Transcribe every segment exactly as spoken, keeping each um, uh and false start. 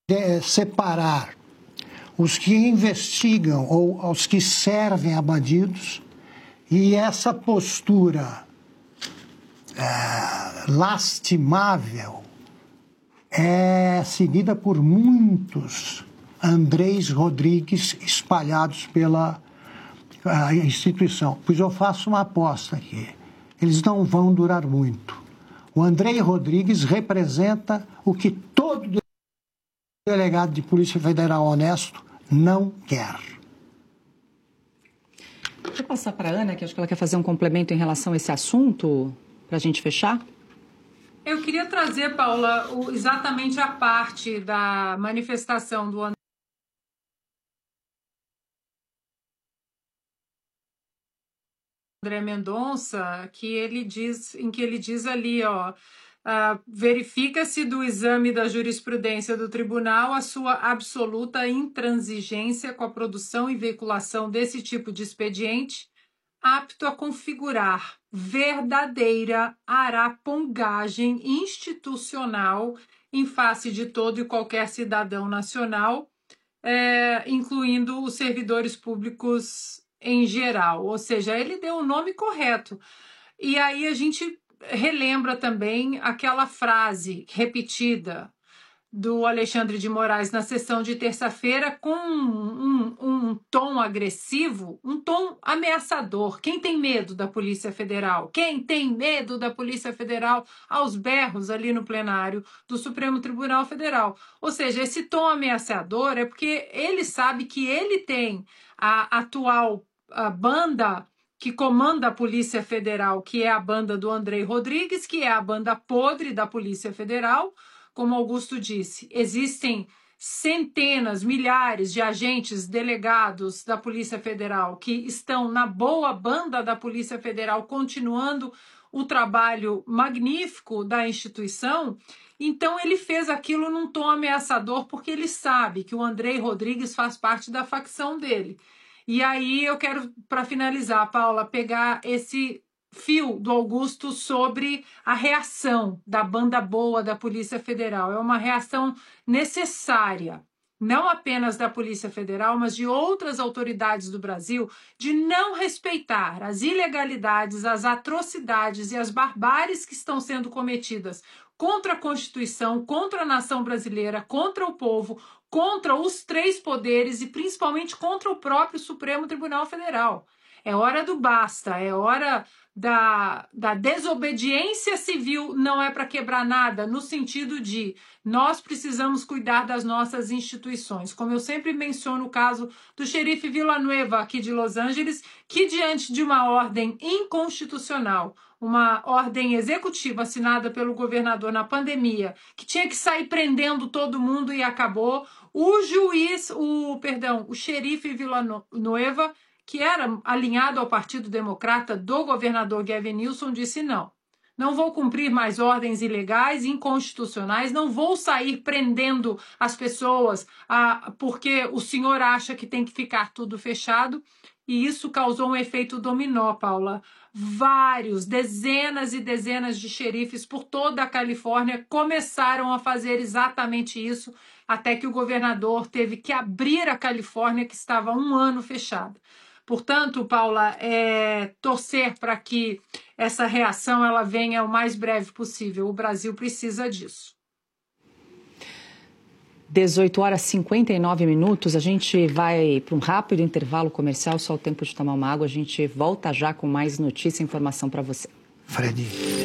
de separar os que investigam ou os que servem a bandidos, e essa postura é, lastimável é seguida por muitos Andrés Rodrigues espalhados pela a instituição. Pois eu faço uma aposta aqui. Eles não vão durar muito. O Andrés Rodrigues representa o que todo delegado de Polícia Federal honesto não quer. Vou passar para a Ana, que acho que ela quer fazer um complemento em relação a esse assunto, para a gente fechar. Eu queria trazer, Paula, o, exatamente a parte da manifestação do André Mendonça, que ele diz, em que ele diz ali, ó, uh, verifica-se do exame da jurisprudência do tribunal a sua absoluta intransigência com a produção e veiculação desse tipo de expediente, apto a configurar verdadeira arapongagem institucional em face de todo e qualquer cidadão nacional, é, incluindo os servidores públicos em geral. Ou seja, ele deu o nome correto. E aí a gente relembra também aquela frase repetida do Alexandre de Moraes na sessão de terça-feira com um, um, um tom agressivo, um tom ameaçador. Quem tem medo da Polícia Federal? Quem tem medo da Polícia Federal? Aos berros ali no plenário do Supremo Tribunal Federal. Ou seja, esse tom ameaçador é porque ele sabe que ele tem a atual a banda que comanda a Polícia Federal, que é a banda do André Rodrigues, que é a banda podre da Polícia Federal. Como Augusto disse, existem centenas, milhares de agentes delegados da Polícia Federal que estão na boa banda da Polícia Federal, continuando o trabalho magnífico da instituição. Então ele fez aquilo num tom ameaçador, porque ele sabe que o André Rodrigues faz parte da facção dele. E aí eu quero, para finalizar, Paula, pegar esse fio do Augusto sobre a reação da banda boa da Polícia Federal. É uma reação necessária, não apenas da Polícia Federal, mas de outras autoridades do Brasil, de não respeitar as ilegalidades, as atrocidades e as barbáries que estão sendo cometidas contra a Constituição, contra a nação brasileira, contra o povo, contra os três poderes e principalmente contra o próprio Supremo Tribunal Federal. É hora do basta, é hora da, da desobediência civil, não é para quebrar nada, no sentido de nós precisamos cuidar das nossas instituições. Como eu sempre menciono o caso do xerife Villanueva aqui de Los Angeles, que diante de uma ordem inconstitucional, uma ordem executiva assinada pelo governador na pandemia, que tinha que sair prendendo todo mundo e acabou, o juiz, o, perdão, o xerife Villanueva, que era alinhado ao Partido Democrata do governador Gavin Newsom, disse não. Não vou cumprir mais ordens ilegais, inconstitucionais, não vou sair prendendo as pessoas ah, porque o senhor acha que tem que ficar tudo fechado. E isso causou um efeito dominó, Paula. Vários, dezenas e dezenas de xerifes por toda a Califórnia começaram a fazer exatamente isso, até que o governador teve que abrir a Califórnia, que estava há um ano fechada. Portanto, Paula, é torcer para que essa reação ela venha o mais breve possível. O Brasil precisa disso. dezoito horas e cinquenta e nove minutos, a gente vai para um rápido intervalo comercial, só o tempo de tomar uma água. A gente volta já com mais notícia e informação para você. Fred.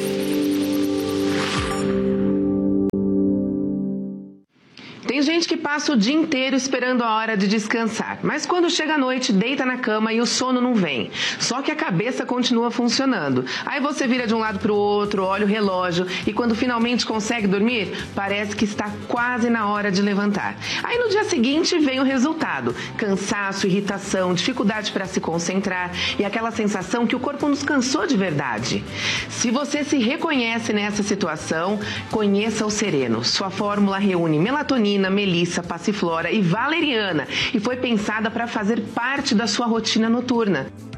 Tem gente que passa o dia inteiro esperando a hora de descansar, mas quando chega a noite, deita na cama e o sono não vem. Só que a cabeça continua funcionando. Aí você vira de um lado para o outro, olha o relógio e quando finalmente consegue dormir, parece que está quase na hora de levantar. Aí no dia seguinte vem o resultado: cansaço, irritação, dificuldade para se concentrar e aquela sensação que o corpo nos cansou de verdade. Se você se reconhece nessa situação, conheça o Sereno. Sua fórmula reúne melatonina, melissa, passiflora e valeriana e foi pensada para fazer parte da sua rotina noturna.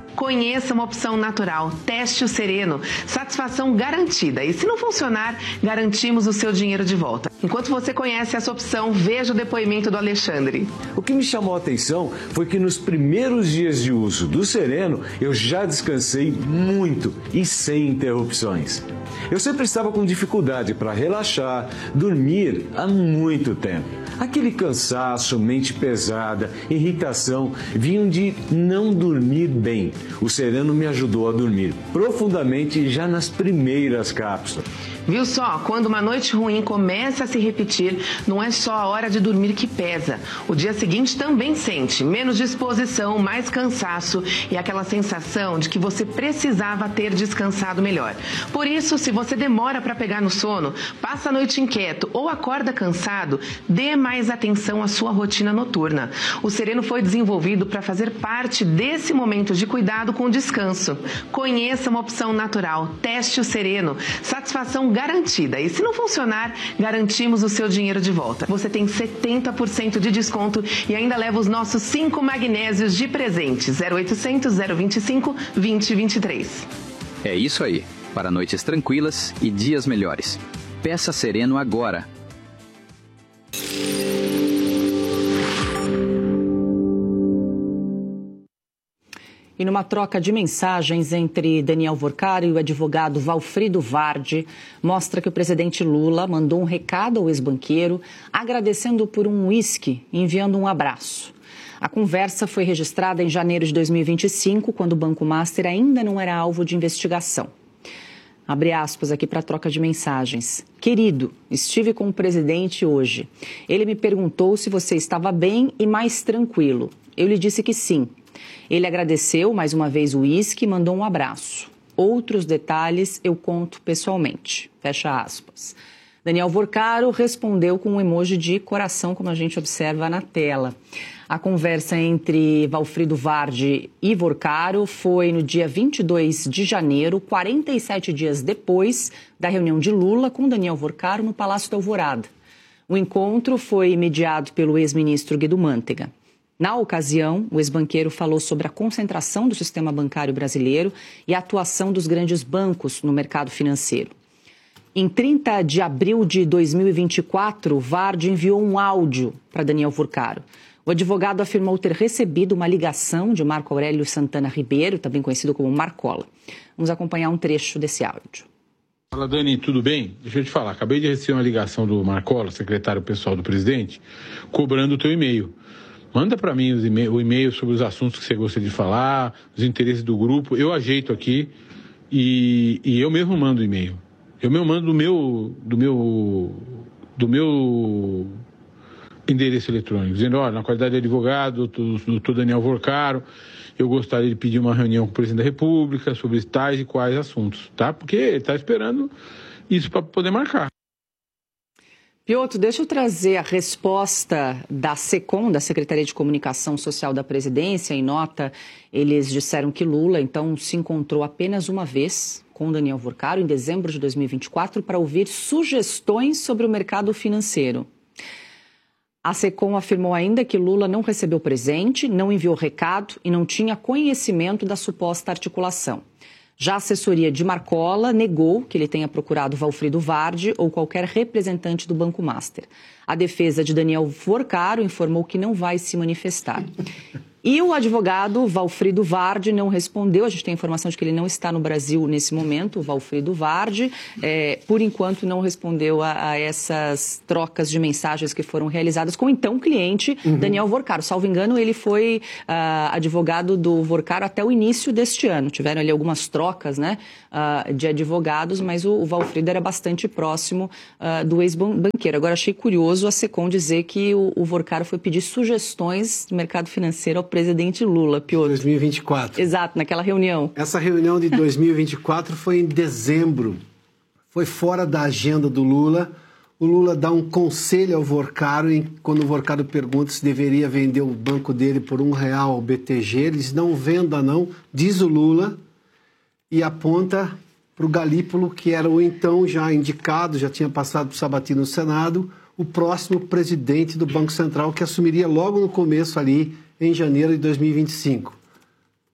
Conheça uma opção natural. Teste o Sereno. Satisfação garantida. E se não funcionar, garantimos o seu dinheiro de volta. Enquanto você conhece essa opção, veja o depoimento do Alexandre. O que me chamou a atenção foi que nos primeiros dias de uso do Sereno, eu já descansei muito e sem interrupções. Eu sempre estava com dificuldade para relaxar, dormir há muito tempo. Aquele cansaço, mente pesada, irritação, vinham de não dormir bem. O Sereno me ajudou a dormir profundamente já nas primeiras cápsulas. Viu só? Quando uma noite ruim começa a se repetir, não é só a hora de dormir que pesa. O dia seguinte também sente menos disposição, mais cansaço e aquela sensação de que você precisava ter descansado melhor. Por isso, se você demora para pegar no sono, passa a noite inquieto ou acorda cansado, dê mais atenção à sua rotina noturna. O Sereno foi desenvolvido para fazer parte desse momento de cuidado com descanso. Conheça uma opção natural. Teste o Sereno. Satisfação garantida. E se não funcionar, garantimos o seu dinheiro de volta. Você tem setenta por cento de desconto e ainda leva os nossos cinco magnésios de presente. zero oitocentos, zero vinte e cinco, vinte, vinte e três. É isso aí. Para noites tranquilas e dias melhores. Peça Sereno agora. E numa troca de mensagens entre Daniel Vorcaro e o advogado Valfrido Vardi, mostra que o presidente Lula mandou um recado ao ex-banqueiro, agradecendo por um uísque e enviando um abraço. A conversa foi registrada em janeiro de dois mil e vinte e cinco, quando o Banco Master ainda não era alvo de investigação. Abre aspas aqui para a troca de mensagens. Querido, estive com o presidente hoje. Ele me perguntou se você estava bem e mais tranquilo. Eu lhe disse que sim. Ele agradeceu mais uma vez o uísque e mandou um abraço. Outros detalhes eu conto pessoalmente. Fecha aspas. Daniel Vorcaro respondeu com um emoji de coração, como a gente observa na tela. A conversa entre Valfrido Vardi e Vorcaro foi no dia vinte e dois de janeiro, quarenta e sete dias depois da reunião de Lula com Daniel Vorcaro no Palácio da Alvorada. O encontro foi mediado pelo ex-ministro Guido Mantega. Na ocasião, o ex-banqueiro falou sobre a concentração do sistema bancário brasileiro e a atuação dos grandes bancos no mercado financeiro. Em trinta de abril de dois mil e vinte e quatro, Vardi enviou um áudio para Daniel Vorcaro. O advogado afirmou ter recebido uma ligação de Marco Aurélio Santana Ribeiro, também conhecido como Marcola. Vamos acompanhar um trecho desse áudio. Fala, Dani, tudo bem? Deixa eu te falar, acabei de receber uma ligação do Marcola, secretário pessoal do presidente, cobrando o teu e-mail. Manda para mim os e-mail, o e-mail sobre os assuntos que você gostaria de falar, os interesses do grupo. Eu ajeito aqui e, e eu mesmo mando o e-mail. Eu mesmo mando do meu, do meu, do meu endereço eletrônico, dizendo, olha, na qualidade de advogado, doutor Daniel Vorcaro, eu gostaria de pedir uma reunião com o presidente da República sobre tais e quais assuntos, tá? Porque ele está esperando isso para poder marcar. Piotr, deixa eu trazer a resposta da SECOM, da Secretaria de Comunicação Social da Presidência. Em nota, eles disseram que Lula, então, se encontrou apenas uma vez com Daniel Vorcaro, em dezembro de dois mil e vinte e quatro, para ouvir sugestões sobre o mercado financeiro. A SECOM afirmou ainda que Lula não recebeu presente, não enviou recado e não tinha conhecimento da suposta articulação. Já a assessoria de Marcola negou que ele tenha procurado Valfrido Vardi ou qualquer representante do Banco Master. A defesa de Daniel Vorcaro informou que não vai se manifestar. E o advogado Valfrido Vardi não respondeu. A gente tem a informação de que ele não está no Brasil nesse momento, o Valfrido Vardi. É, por enquanto, não respondeu a, a essas trocas de mensagens que foram realizadas com o então cliente uhum. Daniel Vorcaro. Salvo engano, ele foi uh, advogado do Vorcaro até o início deste ano. Tiveram ali algumas trocas, né, uh, de advogados, mas o, o Valfrido era bastante próximo uh, do ex-banqueiro. Agora, achei curioso a SECOM dizer que o, o Vorcaro foi pedir sugestões do mercado financeiro ao presidente Lula, Piotr. dois mil e vinte e quatro. Exato, naquela reunião. Essa reunião de dois mil e vinte e quatro foi em dezembro. Foi fora da agenda do Lula. O Lula dá um conselho ao Vorcaro, em, quando o Vorcaro pergunta se deveria vender o banco dele por um real ao B T G. Ele diz, não venda não, diz o Lula, e aponta para o Galípolo, que era o então já indicado, já tinha passado para o Sabatini no Senado, o próximo presidente do Banco Central, que assumiria logo no começo ali, em janeiro de dois mil e vinte e cinco.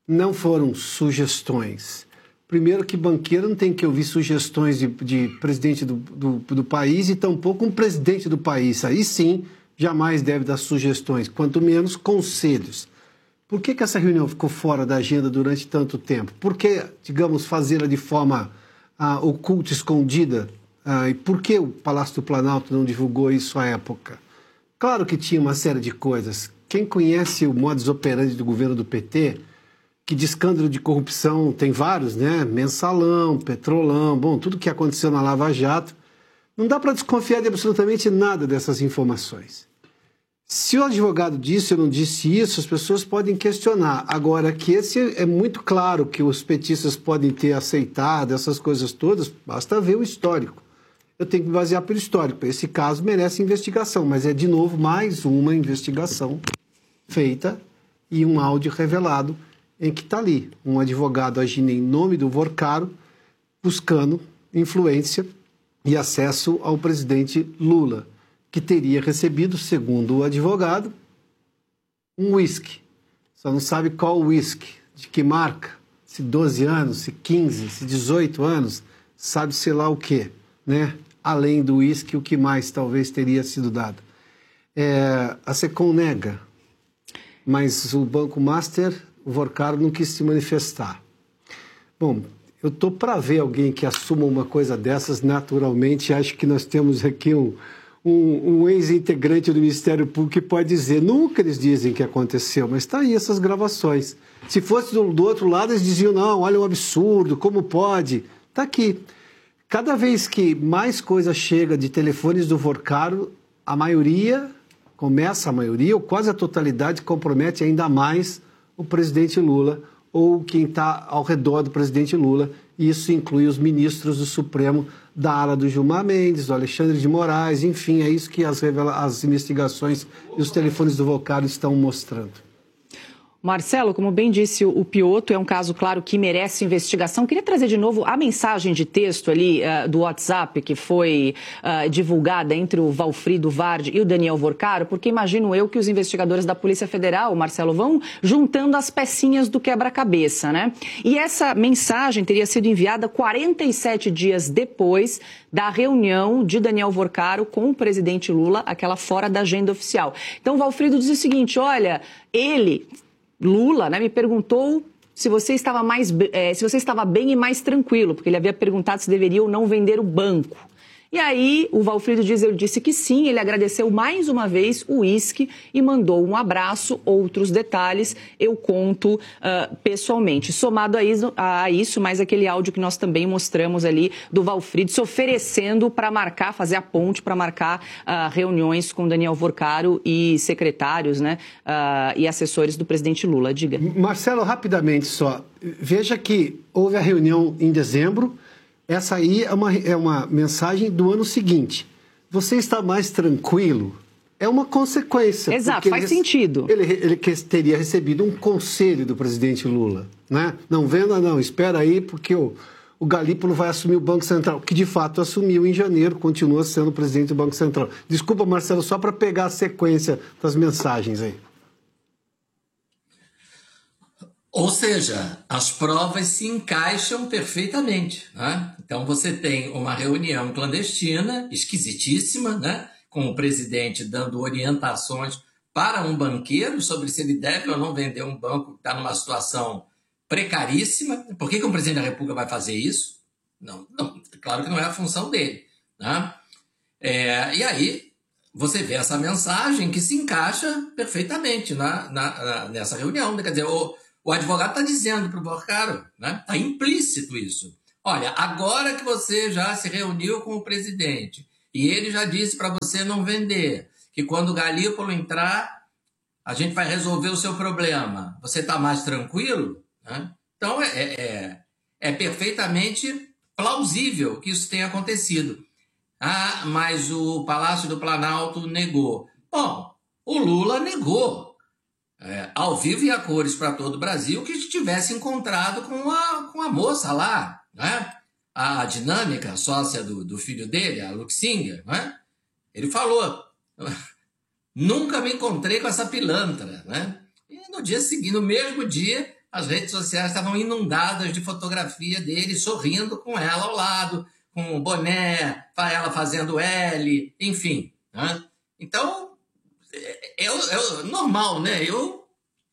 não foram sugestões. Primeiro que banqueiro não tem que ouvir sugestões de, de presidente do, do, do país e tampouco um presidente do país. Aí sim, jamais deve dar sugestões, quanto menos conselhos. Por que, que essa reunião ficou fora da agenda durante tanto tempo? Por que, digamos, fazê-la de forma ah, oculta, escondida? Ah, e por que o Palácio do Planalto não divulgou isso à época? Claro que tinha uma série de coisas. Quem conhece o modus operandi do governo do P T, que de escândalo de corrupção tem vários, né? Mensalão, Petrolão, bom, tudo que aconteceu na Lava Jato, não dá para desconfiar de absolutamente nada dessas informações. Se o advogado disse ou não disse isso, as pessoas podem questionar. Agora, que esse é muito claro que os petistas podem ter aceitado essas coisas todas, basta ver o histórico. Eu tenho que me basear pelo histórico. Esse caso merece investigação, mas é, de novo, mais uma investigação feita e um áudio revelado em que está ali um advogado agindo em nome do Vorcaro, buscando influência e acesso ao presidente Lula, que teria recebido, segundo o advogado, um uísque. Só não sabe qual uísque, de que marca, se doze anos, se quinze, se dezoito anos, sabe sei lá o quê, né? Além do uísque, o que mais talvez teria sido dado. É, a SECOM nega, mas o Banco Master, o Vorcaro não quis se manifestar. Bom, eu estou para ver alguém que assuma uma coisa dessas naturalmente. Acho que nós temos aqui um, um, um ex-integrante do Ministério Público que pode dizer, nunca eles dizem que aconteceu, mas está aí essas gravações. Se fosse do, do outro lado, eles diziam, não, olha um absurdo, como pode? Está aqui. Cada vez que mais coisa chega de telefones do Vorcaro, a maioria, começa a maioria, ou quase a totalidade, compromete ainda mais o presidente Lula ou quem está ao redor do presidente Lula. E isso inclui os ministros do Supremo, da ala do Gilmar Mendes, do Alexandre de Moraes, enfim, é isso que as, revela- as investigações e os telefones do Vorcaro estão mostrando. Marcelo, como bem disse o Piotto, é um caso, claro, que merece investigação. Queria trazer de novo a mensagem de texto ali uh, do WhatsApp que foi uh, divulgada entre o Valfrido Vardi e o Daniel Vorcaro, porque imagino eu que os investigadores da Polícia Federal, Marcelo, vão juntando as pecinhas do quebra-cabeça, né? E essa mensagem teria sido enviada quarenta e sete dias depois da reunião de Daniel Vorcaro com o presidente Lula, aquela fora da agenda oficial. Então, o Valfrido diz o seguinte, olha, ele... Lula, né, me perguntou se você estava mais, é, se você estava bem e mais tranquilo, porque ele havia perguntado se deveria ou não vender o banco. E aí o Valfrido diz, eu disse que sim, ele agradeceu mais uma vez o uísque e mandou um abraço, outros detalhes eu conto uh, pessoalmente. Somado a isso, a isso, mais aquele áudio que nós também mostramos ali do Valfrido se oferecendo para marcar, fazer a ponte para marcar uh, reuniões com Daniel Vorcaro e secretários, né, uh, e assessores do presidente Lula. Diga. Marcelo, rapidamente só, veja que houve a reunião em dezembro. Essa aí é uma, é uma mensagem do ano seguinte. Você está mais tranquilo? É uma consequência. Exato, faz ele, sentido. Ele, ele teria recebido um conselho do presidente Lula, né? Não venda não, espera aí porque o, o Galípolo vai assumir o Banco Central, que de fato assumiu em janeiro, continua sendo presidente do Banco Central. Desculpa, Marcelo, só para pegar a sequência das mensagens aí. Ou seja, as provas se encaixam perfeitamente, né? Então você tem uma reunião clandestina, esquisitíssima, né? Com o presidente dando orientações para um banqueiro sobre se ele deve ou não vender um banco que está numa situação precaríssima. Por que que um presidente da República vai fazer isso? Não, não, claro que não é a função dele, né? É, e aí você vê essa mensagem que se encaixa perfeitamente na, na, na, nessa reunião, né? Quer dizer, o O advogado está dizendo para o Vorcaro, né? Está implícito isso. Olha, agora que você já se reuniu com o presidente e ele já disse para você não vender, que quando o Galípolo entrar, a gente vai resolver o seu problema. Você está mais tranquilo? Né? Então, é, é, é perfeitamente plausível que isso tenha acontecido. Ah, mas o Palácio do Planalto negou. Bom, o Lula negou. É, ao vivo e a cores para todo o Brasil, que tivesse encontrado com a, com a moça lá, né? A Dinâmica, sócia do, do filho dele, a Luxinger, né? Ele falou, nunca me encontrei com essa pilantra, né? E no dia seguinte, no mesmo dia, as redes sociais estavam inundadas de fotografia dele sorrindo com ela ao lado, com o boné, ela fazendo L, enfim. Né? Então, é, é normal, né? Eu,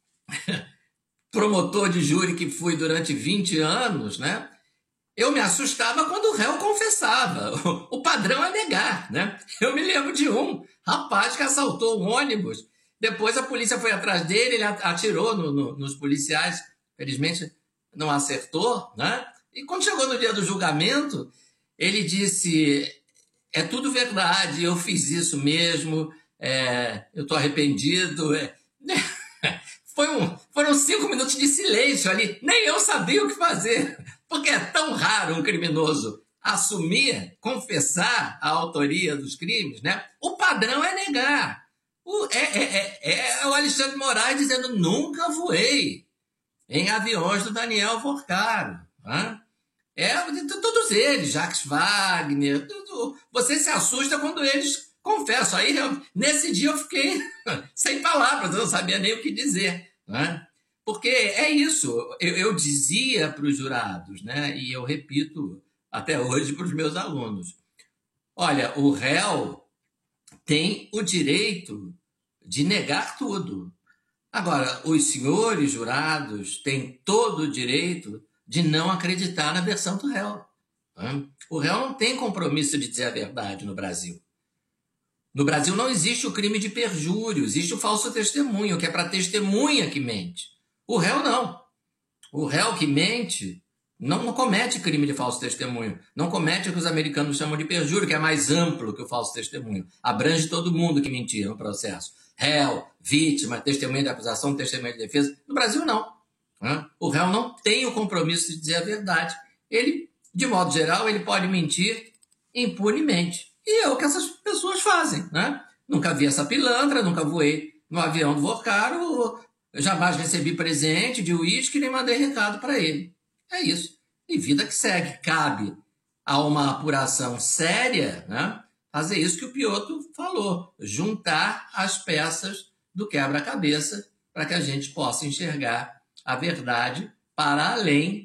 promotor de júri que fui durante vinte anos, né? Eu me assustava quando o réu confessava. O padrão é negar, né? Eu me lembro de um rapaz que assaltou um ônibus. Depois a polícia foi atrás dele, ele atirou no, no, nos policiais. Felizmente não acertou, né? E quando chegou no dia do julgamento, ele disse, é tudo verdade, eu fiz isso mesmo, é, eu estou arrependido. É... Foi um, foram cinco minutos de silêncio ali, nem eu sabia o que fazer. Porque é tão raro um criminoso assumir, confessar a autoria dos crimes, né? O padrão é negar. O, é, é, é, é o Alexandre Moraes dizendo, nunca voei em aviões do Daniel Vorcaro. Né? É, todos eles, Jacques Wagner, tudo, você se assusta quando eles confessam. Aí, eu, nesse dia eu fiquei sem palavras, eu não sabia nem o que dizer. Né? Porque é isso, eu, eu dizia para os jurados, né? E eu repito até hoje para os meus alunos, olha, o réu tem o direito de negar tudo. Agora, os senhores jurados têm todo o direito de não acreditar na versão do réu. Né? O réu não tem compromisso de dizer a verdade no Brasil. No Brasil não existe o crime de perjúrio, existe o falso testemunho, que é para a testemunha que mente. O réu não. O réu que mente não, não comete crime de falso testemunho. Não comete o que os americanos chamam de perjúrio, que é mais amplo que o falso testemunho. Abrange todo mundo que mentia no processo. Réu, vítima, testemunha de acusação, testemunha de defesa. No Brasil, não. O réu não tem o compromisso de dizer a verdade. Ele, de modo geral, ele pode mentir impunemente. E é o que essas pessoas fazem. Né? Nunca vi essa pilantra, nunca voei no avião do Vorcaro, jamais recebi presente de uísque, nem mandei recado para ele. É isso. E vida que segue. Cabe a uma apuração séria, né, fazer isso que o Piotr falou, juntar as peças do quebra-cabeça para que a gente possa enxergar a verdade para além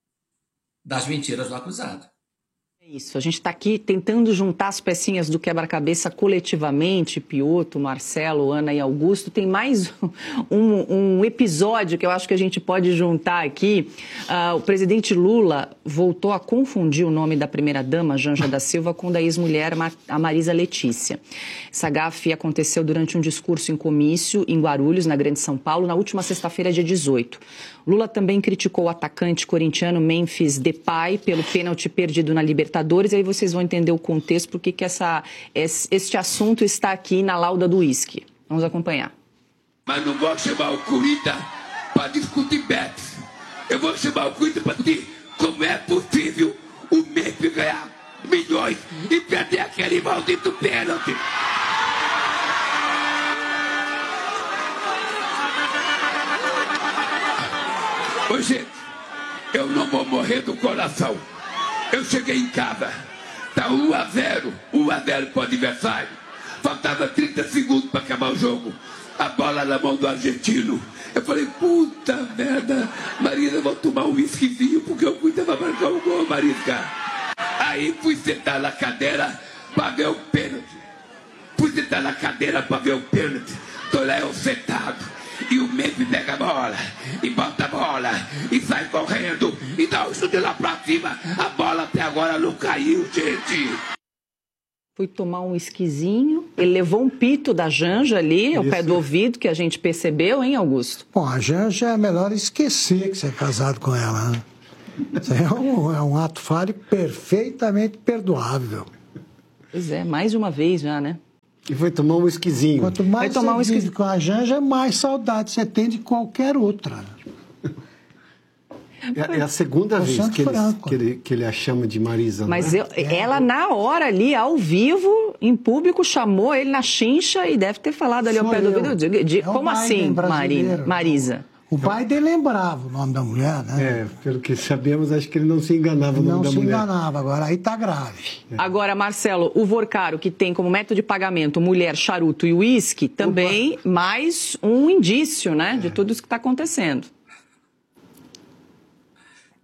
das mentiras do acusado. Isso, a gente está aqui tentando juntar as pecinhas do quebra-cabeça coletivamente, Piotr, Marcelo, Ana e Augusto. Tem mais um, um episódio que eu acho que a gente pode juntar aqui. Uh, o presidente Lula voltou a confundir o nome da primeira-dama, Janja da Silva, com o da ex-mulher, a Marisa Letícia. Essa gafe aconteceu durante um discurso em comício em Guarulhos, na Grande São Paulo, na última sexta-feira, dia dezoito. Lula também criticou o atacante corintiano Memphis Depay pelo pênalti perdido na Libertadores. E aí vocês vão entender o contexto, porque que essa, este assunto está aqui na lauda do uísque. Vamos acompanhar. Mas não vou chamar o Corinthians para discutir bets. Eu vou chamar o Corinthians para discutir como é possível o Memphis ganhar milhões e perder aquele maldito pênalti. Ô, gente, eu não vou morrer do coração. Eu cheguei em casa, tá um a zero, um a zero pro adversário. Faltava trinta segundos para acabar o jogo. A bola na mão do argentino. Eu falei, puta merda, Marisa, vou tomar um whiskyzinho porque eu fui tentar marcar um gol, Marisca. Aí fui sentar na cadeira para ver o pênalti. Fui sentar na cadeira para ver o pênalti. Tô lá eu sentado. E o Memphis pega a bola, e bota a bola, e sai correndo, e dá o chute lá pra cima. A bola até agora não caiu, gente. Fui tomar um esquisinho, ele levou um pito da Janja ali, ao pé do ouvido, que a gente percebeu, hein, Augusto? Bom, a Janja é melhor esquecer que você é casado com ela, né? Isso é um, é um ato falho perfeitamente perdoável. Pois é, mais de uma vez já, né? E foi tomar um esquisinho. Quanto mais tomar você um esqui... vive com a Janja, mais saudade você tem de qualquer outra. É, é a segunda vez que ele, que, ele, que ele a chama de Marisa. Mas né? eu, ela, na hora ali, ao vivo, em público, chamou ele na chincha e deve ter falado ali Sou ao pé do ouvido. De, de, é como assim, Marina, Marisa? O Biden lembrava o nome da mulher, né? É, pelo que sabemos, acho que ele não se enganava no nome da mulher. Não se enganava, agora aí tá grave. É. Agora, Marcelo, o Vorcaro, que tem como método de pagamento mulher, charuto e uísque, também Opa. mais um indício, né, é. de tudo isso que está acontecendo.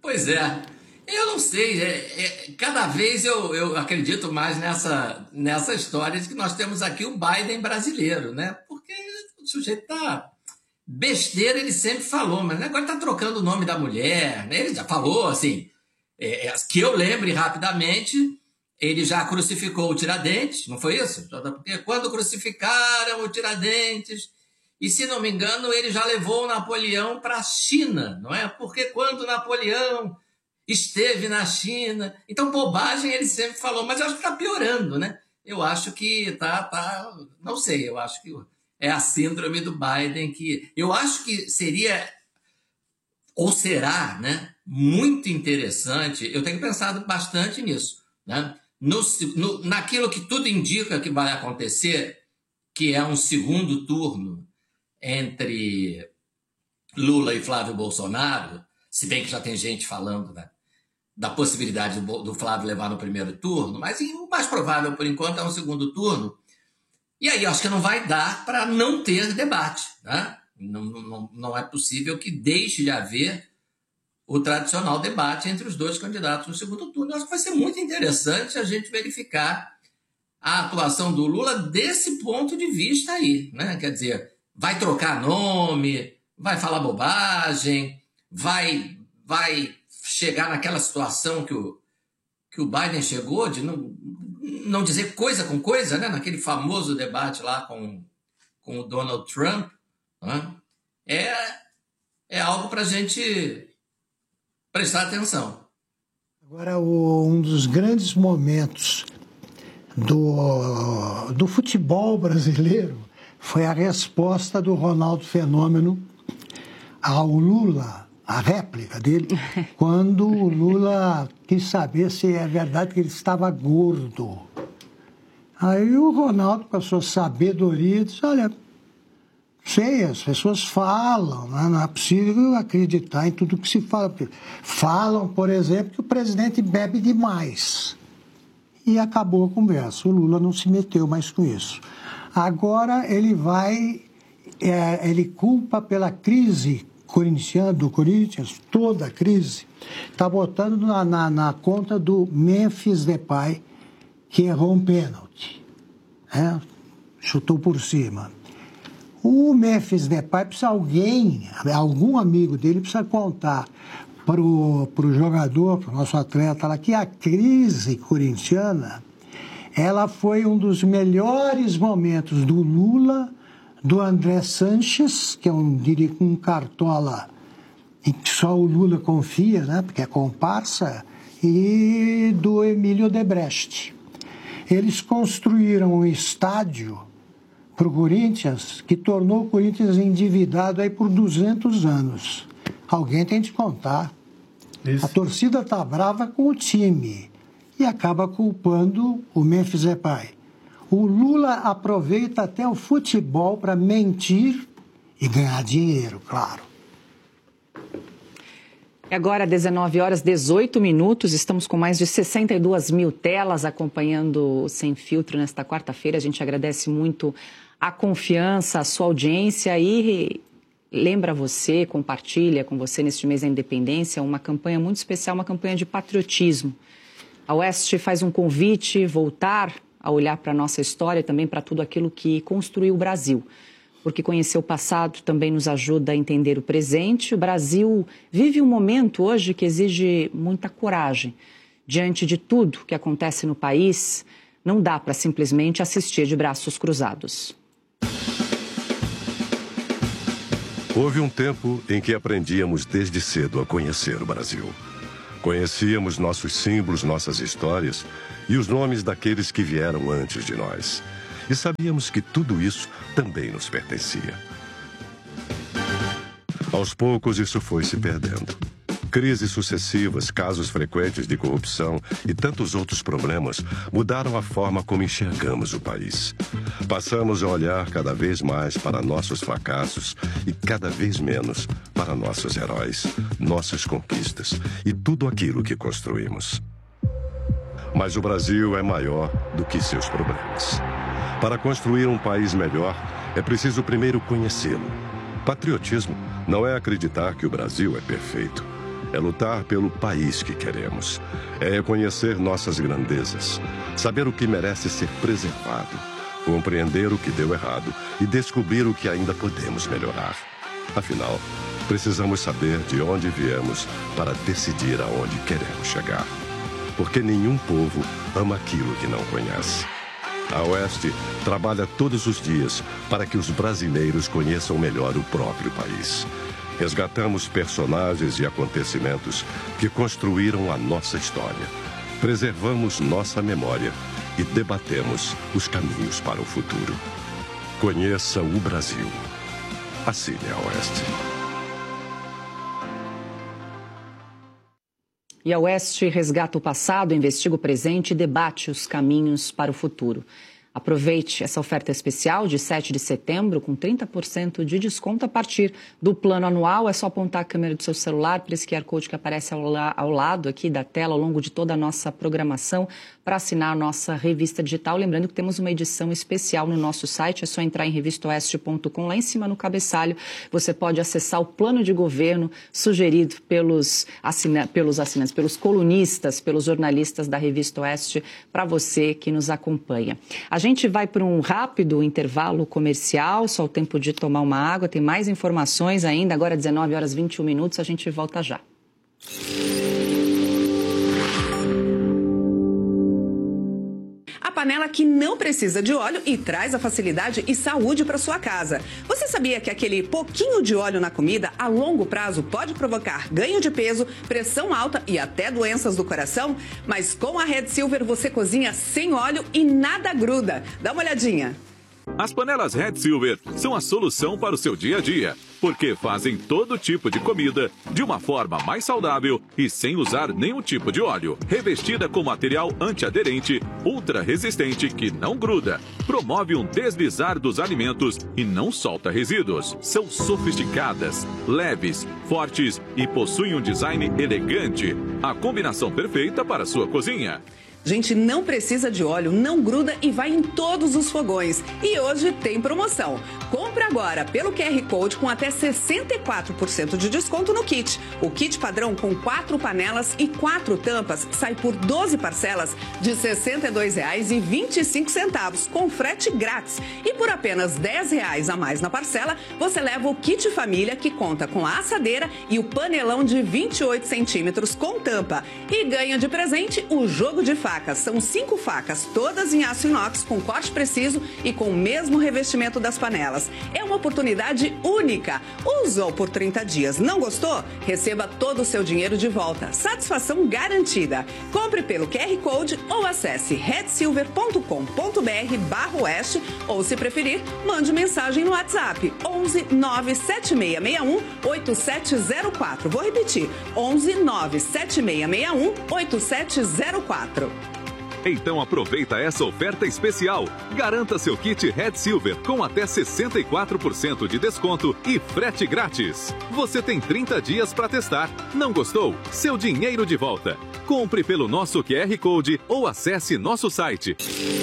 Pois é. Eu não sei, é, é, cada vez eu, eu acredito mais nessa, nessa história de que nós temos aqui o Biden brasileiro, né? Porque o sujeito tá... Besteira ele sempre falou, mas agora tá trocando o nome da mulher, né? Ele já falou, assim, é, é, que eu lembre rapidamente, ele já crucificou o Tiradentes, não foi isso? Porque quando crucificaram o Tiradentes, e se não me engano, ele já levou o Napoleão para a China, não é? Porque quando Napoleão esteve na China... Então, bobagem ele sempre falou, mas eu acho que está piorando, né? Eu acho que tá, tá... Não sei, eu acho que é a síndrome do Biden que... Eu acho que seria, ou será, né, muito interessante, eu tenho pensado bastante nisso, né? No, no, naquilo que tudo indica que vai acontecer, que é um segundo turno entre Lula e Flávio Bolsonaro, se bem que já tem gente falando, né, da possibilidade do, do Flávio levar no primeiro turno, mas o mais provável, por enquanto, é um segundo turno. E aí eu acho que não vai dar para não ter debate, né? Não, não, não é possível que deixe de haver o tradicional debate entre os dois candidatos no segundo turno. Eu acho que vai ser muito interessante a gente verificar a atuação do Lula desse ponto de vista aí, né? Quer dizer, vai trocar nome, vai falar bobagem, vai, vai chegar naquela situação que o, que o Biden chegou, de não, não dizer coisa com coisa, né? Naquele famoso debate lá com, com o Donald Trump, né? é, é algo para a gente prestar atenção. Agora, o, um dos grandes momentos do, do futebol brasileiro foi a resposta do Ronaldo Fenômeno ao Lula, a réplica dele, quando o Lula quis saber se é verdade que ele estava gordo. Aí o Ronaldo, com a sua sabedoria, disse, olha, sei, as pessoas falam, né? Não é possível acreditar em tudo que se fala. Falam, por exemplo, que o presidente bebe demais. E acabou a conversa. O Lula não se meteu mais com isso. Agora ele vai, é, ele culpa pela crise corintiana, do Corinthians, toda a crise, está botando na, na, na conta do Memphis Depay, que errou um pênalti, né? Chutou por cima. O Memphis Depay precisa alguém, algum amigo dele precisa contar para o jogador, para o nosso atleta lá, que a crise corintiana, ela foi um dos melhores momentos do Lula, do André Sanches, que é um, um cartola em que só o Lula confia, né, porque é comparsa, e do Emílio Debrecht. Eles construíram um estádio para o Corinthians que tornou o Corinthians endividado aí por duzentos anos. Alguém tem de contar. Isso. A torcida está brava com o time e acaba culpando o Memphis Depay. O Lula aproveita até o futebol para mentir e ganhar dinheiro, claro. Agora, dezenove horas e dezoito minutos, estamos com mais de sessenta e duas mil telas acompanhando o Sem Filtro nesta quarta-feira. A gente agradece muito a confiança, a sua audiência e lembra você, compartilha com você neste mês da Independência uma campanha muito especial, uma campanha de patriotismo. A Oeste faz um convite, voltar a olhar para a nossa história e também para tudo aquilo que construiu o Brasil. Porque conhecer o passado também nos ajuda a entender o presente. O Brasil vive um momento hoje que exige muita coragem. Diante de tudo que acontece no país, não dá para simplesmente assistir de braços cruzados. Houve um tempo em que aprendíamos desde cedo a conhecer o Brasil. Conhecíamos nossos símbolos, nossas histórias e os nomes daqueles que vieram antes de nós. E sabíamos que tudo isso também nos pertencia. Aos poucos, isso foi se perdendo. Crises sucessivas, casos frequentes de corrupção e tantos outros problemas mudaram a forma como enxergamos o país. Passamos a olhar cada vez mais para nossos fracassos e cada vez menos para nossos heróis, nossas conquistas e tudo aquilo que construímos. Mas o Brasil é maior do que seus problemas. Para construir um país melhor, é preciso primeiro conhecê-lo. Patriotismo não é acreditar que o Brasil é perfeito. É lutar pelo país que queremos. É reconhecer nossas grandezas. Saber o que merece ser preservado. Compreender o que deu errado e descobrir o que ainda podemos melhorar. Afinal, precisamos saber de onde viemos para decidir aonde queremos chegar. Porque nenhum povo ama aquilo que não conhece. A Oeste trabalha todos os dias para que os brasileiros conheçam melhor o próprio país. Resgatamos personagens e acontecimentos que construíram a nossa história. Preservamos nossa memória e debatemos os caminhos para o futuro. Conheça o Brasil. Assine a Oeste. E a Oeste resgata o passado, investiga o presente e debate os caminhos para o futuro. Aproveite essa oferta especial de sete de setembro com trinta por cento de desconto a partir do plano anual. É só apontar a câmera do seu celular para esse Q R Code que aparece ao, la ao lado aqui da tela ao longo de toda a nossa programação para assinar a nossa revista digital. Lembrando que temos uma edição especial no nosso site, é só entrar em revista oeste ponto com. Lá em cima no cabeçalho você pode acessar o plano de governo sugerido pelos, assina pelos assinantes, pelos colunistas, pelos jornalistas da Revista Oeste para você que nos acompanha. A gente vai para um rápido intervalo comercial, só o tempo de tomar uma água, tem mais informações ainda, agora dezenove horas e vinte e um minutos, a gente volta já. A panela que não precisa de óleo e traz a facilidade e saúde para sua casa. Você sabia que aquele pouquinho de óleo na comida a longo prazo pode provocar ganho de peso, pressão alta e até doenças do coração? Mas com a Red Silver você cozinha sem óleo e nada gruda. Dá uma olhadinha. As panelas Red Silver são a solução para o seu dia a dia, porque fazem todo tipo de comida de uma forma mais saudável e sem usar nenhum tipo de óleo. Revestida com material antiaderente, ultra resistente que não gruda, promove um deslizar dos alimentos e não solta resíduos. São sofisticadas, leves, fortes e possuem um design elegante. A combinação perfeita para a sua cozinha. Gente, não precisa de óleo, não gruda e vai em todos os fogões. E hoje tem promoção. Compre agora pelo Q R Code com até sessenta e quatro por cento de desconto no kit. O kit padrão com quatro panelas e quatro tampas sai por doze parcelas de sessenta e dois reais e vinte e cinco centavos, com frete grátis. E por apenas dez reais a mais na parcela, você leva o kit família que conta com a assadeira e o panelão de vinte e oito centímetros com tampa. E ganha de presente o jogo de facas. São cinco facas, todas em aço inox, com corte preciso e com o mesmo revestimento das panelas. É uma oportunidade única. Usou por trinta dias, não gostou? Receba todo o seu dinheiro de volta. Satisfação garantida. Compre pelo Q R Code ou acesse red silver ponto com ponto br barra oeste ou, se preferir, mande mensagem no WhatsApp onze nove sete seis seis um oito sete zero quatro. Vou repetir, onze nove sete seis seis um oito sete zero quatro. Então aproveita essa oferta especial. Garanta seu kit Red Silver com até sessenta e quatro por cento de desconto e frete grátis. Você tem trinta dias para testar. Não gostou? Seu dinheiro de volta. Compre pelo nosso Q R Code ou acesse nosso site.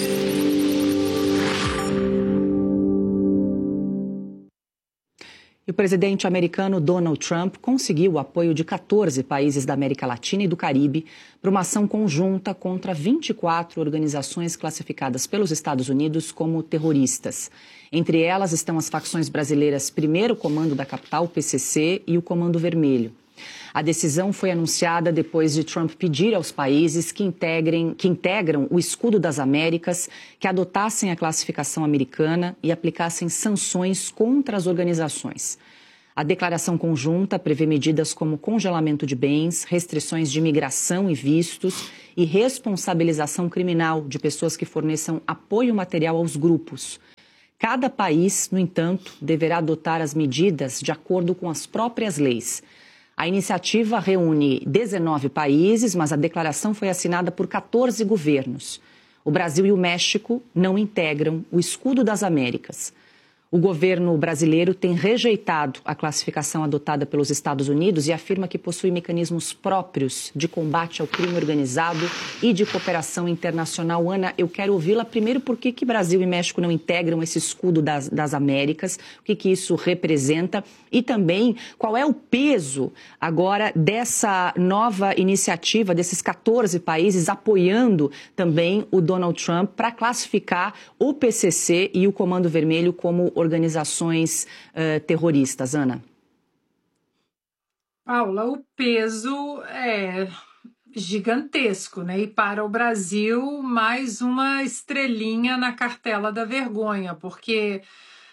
O presidente americano Donald Trump conseguiu o apoio de quatorze países da América Latina e do Caribe para uma ação conjunta contra vinte e quatro organizações classificadas pelos Estados Unidos como terroristas. Entre elas estão as facções brasileiras Primeiro Comando da Capital, P C C, e o Comando Vermelho. A decisão foi anunciada depois de Trump pedir aos países que, integrem, que integram o Escudo das Américas que adotassem a classificação americana e aplicassem sanções contra as organizações. A declaração conjunta prevê medidas como congelamento de bens, restrições de imigração e vistos e responsabilização criminal de pessoas que forneçam apoio material aos grupos. Cada país, no entanto, deverá adotar as medidas de acordo com as próprias leis. A iniciativa reúne dezenove países, mas a declaração foi assinada por quatorze governos. O Brasil e o México não integram o Escudo das Américas. O governo brasileiro tem rejeitado a classificação adotada pelos Estados Unidos e afirma que possui mecanismos próprios de combate ao crime organizado e de cooperação internacional. Ana, eu quero ouvi-la primeiro por que que Brasil e México não integram esse escudo das, das Américas, o que que isso representa e também qual é o peso agora dessa nova iniciativa, desses quatorze países apoiando também o Donald Trump para classificar o P C C e o Comando Vermelho como organizações uh, terroristas. Ana? Paula, o peso é gigantesco, né? E para o Brasil, mais uma estrelinha na cartela da vergonha, porque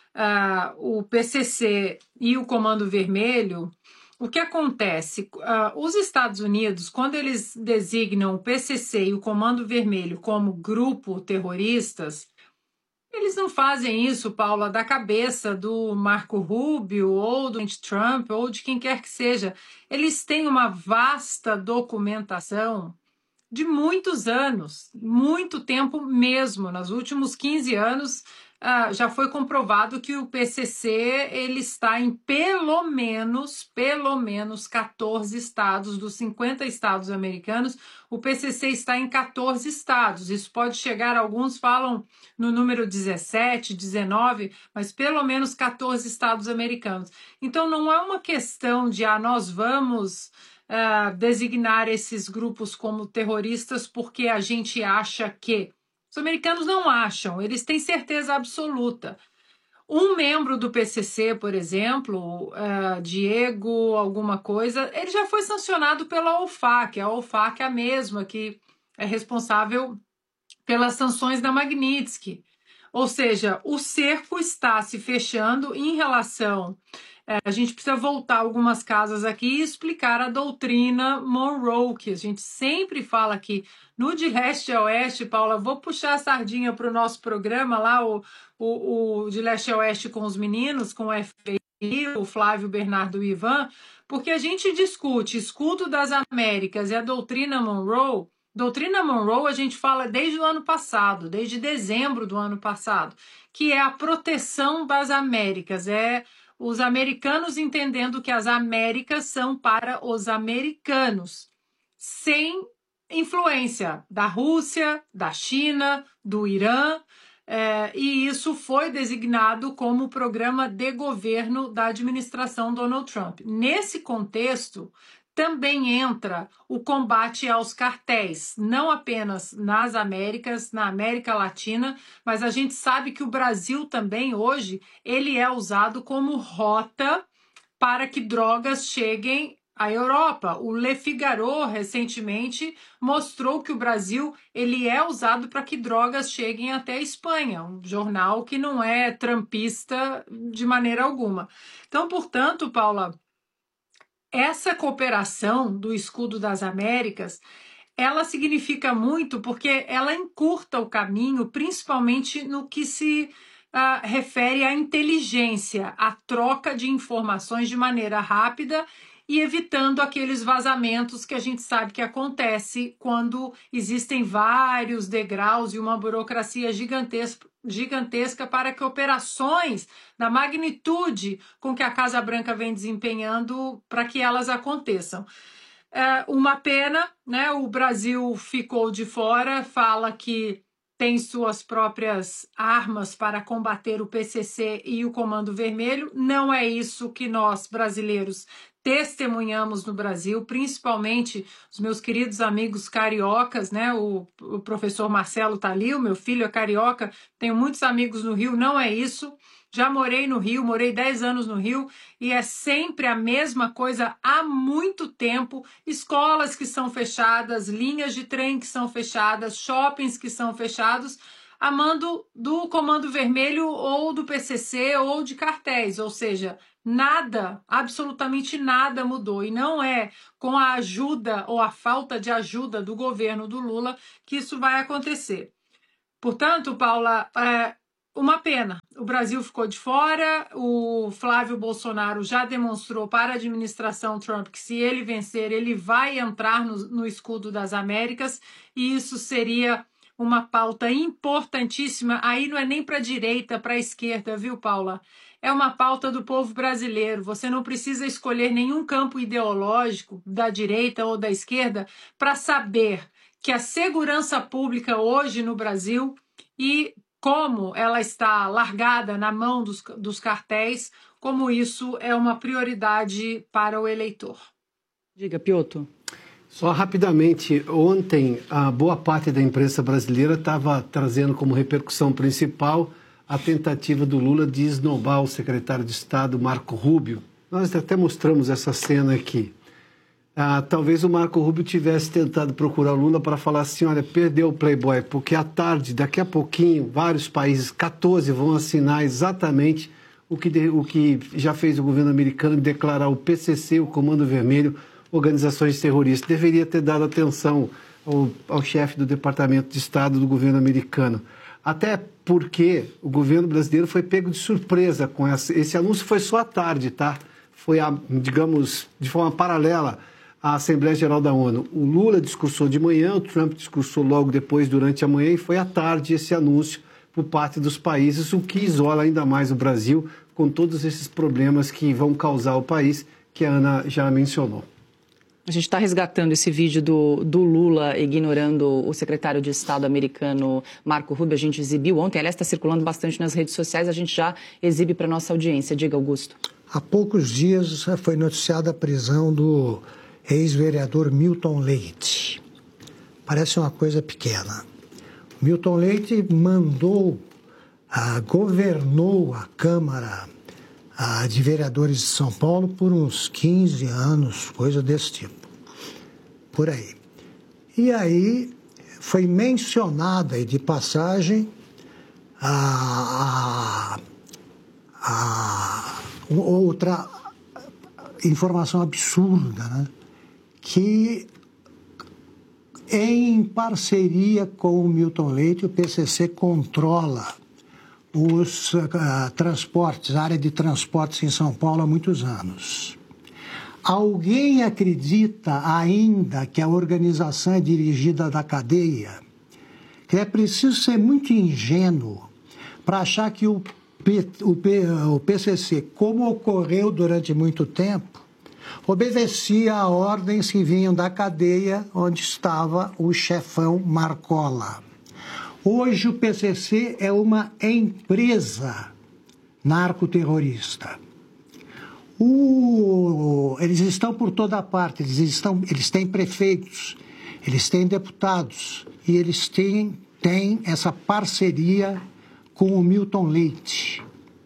uh, o P C C e o Comando Vermelho, o que acontece? Uh, os Estados Unidos, quando eles designam o P C C e o Comando Vermelho como grupo terroristas, eles não fazem isso, Paula, da cabeça do Marco Rubio ou do Trump ou de quem quer que seja. Eles têm uma vasta documentação de muitos anos, muito tempo mesmo. Nos últimos quinze anos, ah, já foi comprovado que o P C C ele está em pelo menos, pelo menos quatorze estados, dos cinquenta estados americanos, o P C C está em quatorze estados. Isso pode chegar, alguns falam no número dezessete, dezenove, mas pelo menos quatorze estados americanos. Então não é uma questão de, ah, nós vamos uh, designar esses grupos como terroristas porque a gente acha que... Os americanos não acham, eles têm certeza absoluta. Um membro do P C C, por exemplo, uh, Diego alguma coisa, ele já foi sancionado pela OFAC. A OFAC é a mesma que é responsável pelas sanções da Magnitsky. Ou seja, o cerco está se fechando em relação... É, a gente precisa voltar algumas casas aqui e explicar a doutrina Monroe, que a gente sempre fala aqui. No De Leste a Oeste, Paula, vou puxar a sardinha para o nosso programa lá, o, o, o De Leste a Oeste com os meninos, com o F B I, o Flávio, Bernardo e Ivan, porque a gente discute escudo das Américas e a doutrina Monroe. Doutrina Monroe a gente fala desde o ano passado, desde dezembro do ano passado, que é a proteção das Américas, é os americanos entendendo que as Américas são para os americanos, sem influência da Rússia, da China, do Irã, é, e isso foi designado como programa de governo da administração Donald Trump. Nesse contexto, também entra o combate aos cartéis, não apenas nas Américas, na América Latina, mas a gente sabe que o Brasil também hoje ele é usado como rota para que drogas cheguem à Europa. O Le Figaro recentemente mostrou que o Brasil ele é usado para que drogas cheguem até a Espanha, um jornal que não é trumpista de maneira alguma. Então, portanto, Paula, essa cooperação do Escudo das Américas, ela significa muito porque ela encurta o caminho, principalmente no que se uh, refere à inteligência, à troca de informações de maneira rápida e evitando aqueles vazamentos que a gente sabe que acontece quando existem vários degraus e uma burocracia gigantesca, gigantesca para que operações da magnitude com que a Casa Branca vem desempenhando para que elas aconteçam. É uma pena, né? O Brasil ficou de fora, fala que tem suas próprias armas para combater o P C C e o Comando Vermelho. Não é isso que nós, brasileiros, testemunhamos no Brasil, principalmente os meus queridos amigos cariocas, né? O, o professor Marcelo está ali, o meu filho é carioca, tenho muitos amigos no Rio, não é isso. Já morei no Rio, morei dez anos no Rio e é sempre a mesma coisa há muito tempo. Escolas que são fechadas, linhas de trem que são fechadas, shoppings que são fechados, a mando do Comando Vermelho ou do P C C ou de cartéis, ou seja, nada, absolutamente nada mudou. E não é com a ajuda ou a falta de ajuda do governo do Lula que isso vai acontecer. Portanto, Paula, é uma pena. O Brasil ficou de fora, o Flávio Bolsonaro já demonstrou para a administração Trump que se ele vencer, ele vai entrar no, no escudo das Américas e isso seria uma pauta importantíssima. Aí não é nem para a direita, para a esquerda, viu, Paula? É uma pauta do povo brasileiro. Você não precisa escolher nenhum campo ideológico da direita ou da esquerda para saber que a segurança pública hoje no Brasil e como ela está largada na mão dos, dos cartéis, como isso é uma prioridade para o eleitor. Diga, Piotr. Só rapidamente, ontem a boa parte da imprensa brasileira estava trazendo como repercussão principal a tentativa do Lula de esnobar o secretário de Estado, Marco Rubio. Nós até mostramos essa cena aqui. Ah, talvez o Marco Rubio tivesse tentado procurar o Lula para falar assim, olha, perdeu o Playboy, porque à tarde, daqui a pouquinho, vários países, quatorze, vão assinar exatamente o que, de, o que já fez o governo americano de declarar o P C C, o Comando Vermelho, organizações terroristas. Deveria ter dado atenção ao, ao chefe do Departamento de Estado do governo americano. Até porque o governo brasileiro foi pego de surpresa com essa, esse anúncio, foi só à tarde, tá? Foi, a, digamos, de forma paralela à Assembleia Geral da ONU. O Lula discursou de manhã, o Trump discursou logo depois, durante a manhã, e foi à tarde esse anúncio por parte dos países, o que isola ainda mais o Brasil com todos esses problemas que vão causar ao país, que a Ana já mencionou. A gente está resgatando esse vídeo do, do Lula ignorando o secretário de Estado americano Marco Rubio. A gente exibiu ontem, aliás, está circulando bastante nas redes sociais, a gente já exibe para a nossa audiência. Diga, Augusto. Há poucos dias foi noticiada a prisão do ex-vereador Milton Leite. Parece uma coisa pequena. Milton Leite mandou, ah, governou a Câmara ah, de Vereadores de São Paulo por uns quinze anos, coisa desse tipo. Por aí. E aí foi mencionada, e de passagem, a, a, a outra informação absurda, né? Que em parceria com o Milton Leite, o P C C controla os uh, transportes, a área de transportes em São Paulo há muitos anos. Alguém acredita ainda que a organização é dirigida da cadeia? Que é preciso ser muito ingênuo para achar que o, P, o, P, o P C C, como ocorreu durante muito tempo, obedecia a ordens que vinham da cadeia onde estava o chefão Marcola. Hoje o P C C é uma empresa narcoterrorista. O, eles estão por toda parte, eles, estão, eles têm prefeitos, eles têm deputados e eles têm, têm essa parceria com o Milton Leite.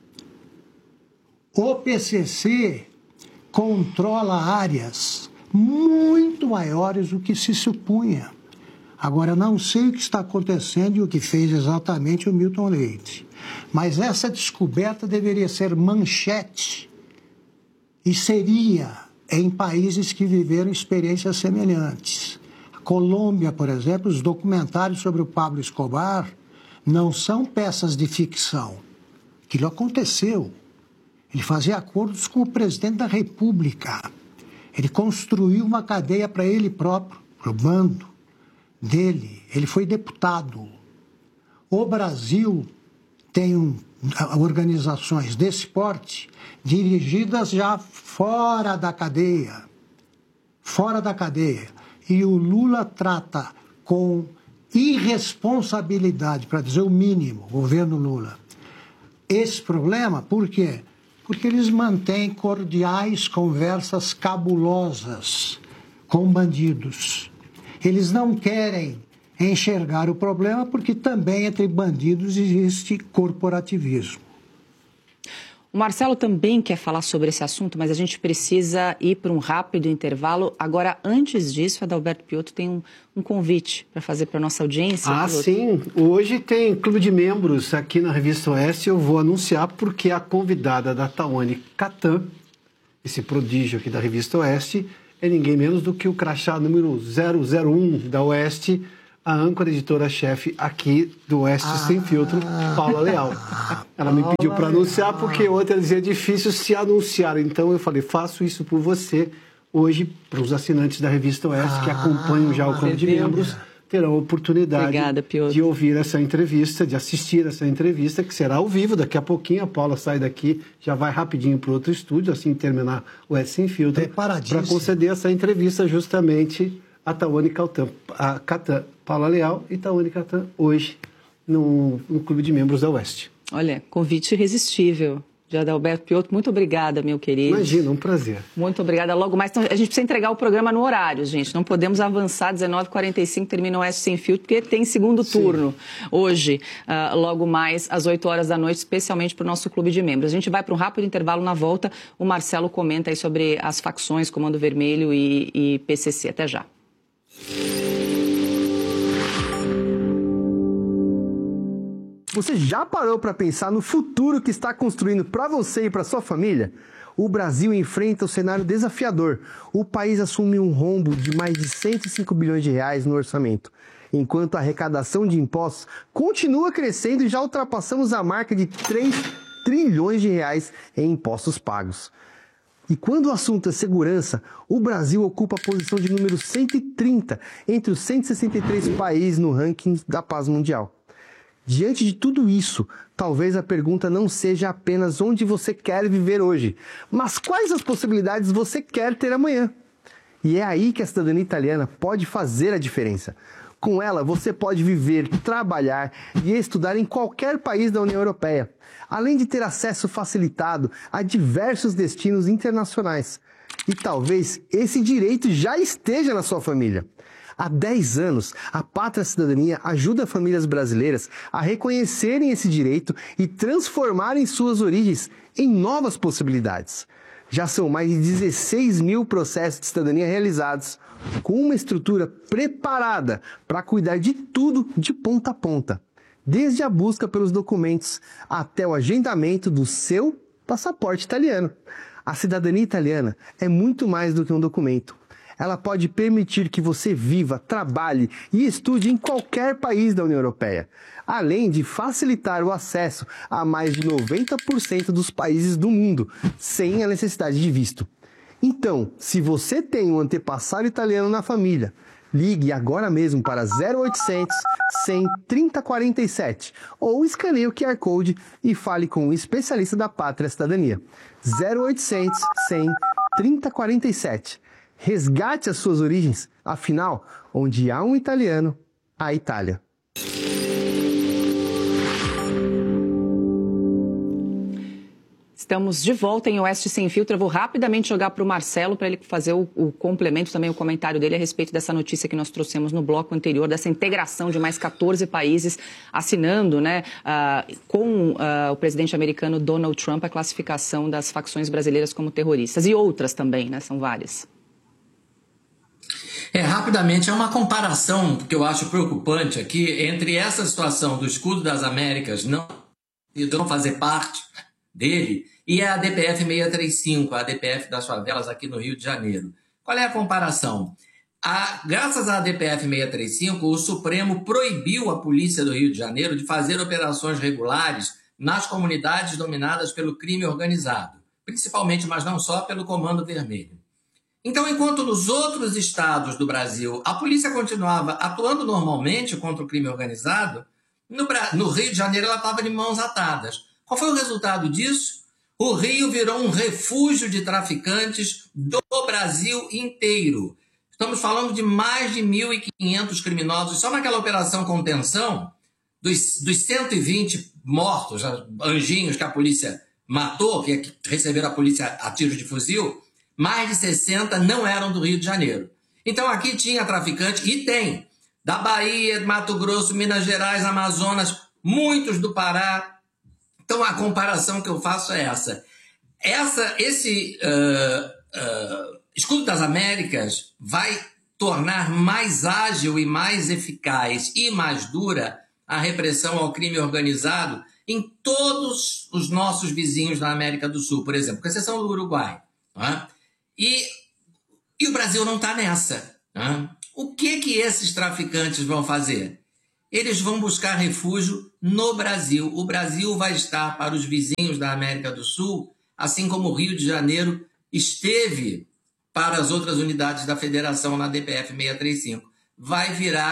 O P C C controla áreas muito maiores do que se supunha. Agora, não sei o que está acontecendo e o que fez exatamente o Milton Leite, mas essa descoberta deveria ser manchete e seria em países que viveram experiências semelhantes. A Colômbia, por exemplo, os documentários sobre o Pablo Escobar não são peças de ficção. Aquilo aconteceu. Ele fazia acordos com o presidente da República. Ele construiu uma cadeia para ele próprio, para o bando dele. Ele foi deputado. O Brasil tem um, organizações desse porte dirigidas já fora da cadeia. Fora da cadeia. E o Lula trata com irresponsabilidade, para dizer o mínimo, o governo Lula, esse problema. Por quê? Porque eles mantêm cordiais conversas cabulosas com bandidos. Eles não querem enxergar o problema porque também entre bandidos existe corporativismo. O Marcelo também quer falar sobre esse assunto, mas a gente precisa ir para um rápido intervalo. Agora, antes disso, Adalberto Piotr tem um, um convite para fazer para a nossa audiência. Ah, Piotr. Sim. Hoje tem clube de membros aqui na Revista Oeste. Eu vou anunciar porque a convidada da Tawane Catan, esse prodígio aqui da Revista Oeste, é ninguém menos do que o crachá número zero zero um da Oeste, a âncora editora-chefe aqui do Oeste ah, Sem Filtro, Paula Leal. Ela me pediu para anunciar porque ontem ela dizia é difícil se anunciar. Então eu falei, faço isso por você hoje, para os assinantes da Revista Oeste ah, que acompanham já o clube de membros, terão a oportunidade Obrigada, de ouvir essa entrevista, de assistir essa entrevista, que será ao vivo. Daqui a pouquinho a Paula sai daqui, já vai rapidinho para outro estúdio, assim que terminar o S Sem Filtro, para conceder essa entrevista justamente a Tawane Catan, a Catan, Paula Leal e Tawane Catan, hoje no, no Clube de Membros da Oeste. Olha, convite irresistível de Adalberto Piotto. Muito obrigada, meu querido. Imagina, um prazer. Muito obrigada. Logo mais, então, a gente precisa entregar o programa no horário, gente. Não podemos avançar, dezenove e quarenta e cinco termina o Oeste Sem Filtro, porque tem segundo Sim. turno hoje, uh, logo mais às oito horas da noite, especialmente para o nosso clube de membros. A gente vai para um rápido intervalo. Na volta, o Marcelo comenta aí sobre as facções Comando Vermelho e, e P C C. Até já. Você já parou para pensar no futuro que está construindo para você e para sua família? O Brasil enfrenta um cenário desafiador. O país assume um rombo de mais de cento e cinco bilhões de reais no orçamento, enquanto a arrecadação de impostos continua crescendo e já ultrapassamos a marca de três trilhões de reais em impostos pagos. E quando o assunto é segurança, o Brasil ocupa a posição de número cento e trinta entre os cento e sessenta e três países no ranking da paz mundial. Diante de tudo isso, talvez a pergunta não seja apenas onde você quer viver hoje, mas quais as possibilidades você quer ter amanhã. E é aí que a cidadania italiana pode fazer a diferença. Com ela, você pode viver, trabalhar e estudar em qualquer país da União Europeia, além de ter acesso facilitado a diversos destinos internacionais. E talvez esse direito já esteja na sua família. Há dez anos, a Pátria Cidadania ajuda famílias brasileiras a reconhecerem esse direito e transformarem suas origens em novas possibilidades. Já são mais de dezesseis mil processos de cidadania realizados, com uma estrutura preparada para cuidar de tudo de ponta a ponta, desde a busca pelos documentos até o agendamento do seu passaporte italiano. A cidadania italiana é muito mais do que um documento. Ela pode permitir que você viva, trabalhe e estude em qualquer país da União Europeia, além de facilitar o acesso a mais de noventa por cento dos países do mundo, sem a necessidade de visto. Então, se você tem um antepassado italiano na família, ligue agora mesmo para zero oitocentos, cem, trinta, quarenta e sete ou escaneie o Q R Code e fale com um especialista da Pátria Cidadania. zero oitocentos, cem, trinta, quarenta e sete. Resgate as suas origens, afinal, onde há um italiano, há Itália. Estamos de volta em Oeste Sem Filtro. Eu vou rapidamente jogar para o Marcelo para ele fazer o, o complemento, também o comentário dele a respeito dessa notícia que nós trouxemos no bloco anterior, dessa integração de mais quatorze países assinando, né, uh, com uh, o presidente americano Donald Trump a classificação das facções brasileiras como terroristas. E outras também, né, são várias. É, rapidamente, é uma comparação que eu acho preocupante aqui entre essa situação do Escudo das Américas não, não fazer parte dele e a A D P F seiscentos e trinta e cinco, a A D P F das favelas aqui no Rio de Janeiro. Qual é a comparação? A, graças à A D P F seiscentos e trinta e cinco, o Supremo proibiu a polícia do Rio de Janeiro de fazer operações regulares nas comunidades dominadas pelo crime organizado, principalmente, mas não só, pelo Comando Vermelho. Então, enquanto nos outros estados do Brasil a polícia continuava atuando normalmente contra o crime organizado, no, no Rio de Janeiro ela estava de mãos atadas. Qual foi o resultado disso? O Rio virou um refúgio de traficantes do Brasil inteiro. Estamos falando de mais de mil e quinhentos criminosos. Só naquela operação contenção, dos, dos cento e vinte mortos, anjinhos que a polícia matou, que receberam a polícia a tiros de fuzil, mais de sessenta não eram do Rio de Janeiro. Então aqui tinha traficante, e tem, da Bahia, Mato Grosso, Minas Gerais, Amazonas, muitos do Pará. Então a comparação que eu faço é essa. essa esse uh, uh, Escudo das Américas vai tornar mais ágil e mais eficaz e mais dura a repressão ao crime organizado em todos os nossos vizinhos da América do Sul, por exemplo, com exceção do Uruguai. Né? E, e o Brasil não está nessa. Né? O que, que esses traficantes vão fazer? Eles vão buscar refúgio no Brasil. O Brasil vai estar para os vizinhos da América do Sul, assim como o Rio de Janeiro esteve para as outras unidades da Federação na A D P F seiscentos e trinta e cinco. Vai virar